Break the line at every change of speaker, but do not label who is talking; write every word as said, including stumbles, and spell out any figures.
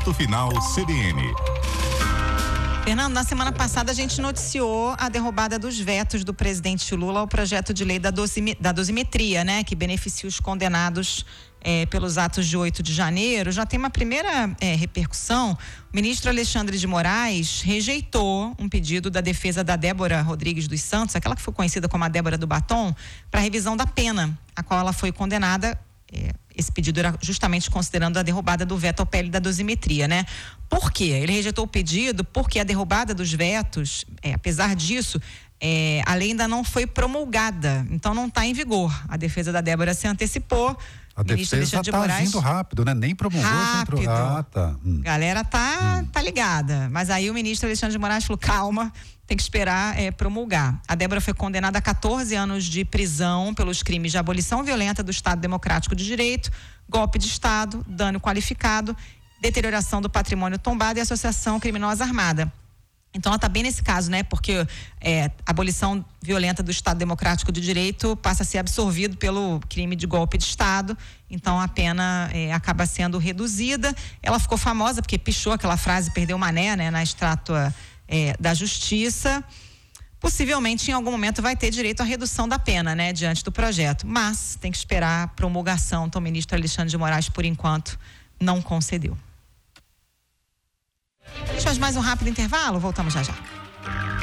Ponto Final C B N.
Fernando, na semana passada a gente noticiou a derrubada dos vetos do presidente Lula ao projeto de lei da, dosime, da dosimetria, né? Que beneficia os condenados é, pelos atos de oito de janeiro. Já tem uma primeira é, repercussão. O ministro Alexandre de Moraes rejeitou um pedido da defesa da Débora Rodrigues dos Santos, aquela que foi conhecida como a Débora do Batom, para revisão da pena, a qual ela foi condenada. É, esse pedido era justamente considerando a derrubada do veto ao P L da dosimetria, né? Por quê? Ele rejeitou o pedido porque a derrubada dos vetos, é, apesar disso, é, a lei ainda não foi promulgada, então não está em vigor. A defesa da Débora se antecipou.
A defesa está de agindo rápido, né? Nem promulgou,
rápido.
Já entrou. Ah, tá. Hum.
Galera tá,
hum.
tá ligada. Mas aí o ministro Alexandre de Moraes falou, calma, tem que esperar é, promulgar. A Débora foi condenada a catorze anos de prisão pelos crimes de abolição violenta do Estado Democrático de Direito, golpe de Estado, dano qualificado, deterioração do patrimônio tombado e associação criminosa armada. Então ela está bem nesse caso, né? Porque é, a abolição violenta do Estado Democrático de Direito passa a ser absorvido pelo crime de golpe de Estado, então a pena é, acaba sendo reduzida. Ela ficou famosa porque pichou aquela frase, perdeu o mané, né? Na estátua é, da Justiça. Possivelmente em algum momento vai ter direito à redução da pena, né? Diante do projeto, mas tem que esperar a promulgação. Então o ministro Alexandre de Moraes, por enquanto, não concedeu. Deixa mais um rápido intervalo, voltamos já já.